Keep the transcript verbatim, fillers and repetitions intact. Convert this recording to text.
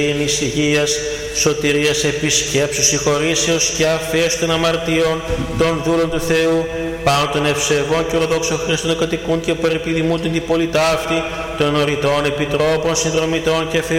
ειρήνης, υγείας, σωτηρίας, επισκέψους, συγχωρήσεως και αφίας των αμαρτιών των δούλων του Θεού, πάνω των ευσεβών και ορθοδόξων Χριστών κατοικούν και περιπηδημούν την πολιτάφτη των οριτών επιτρόπων, συνδρομητών και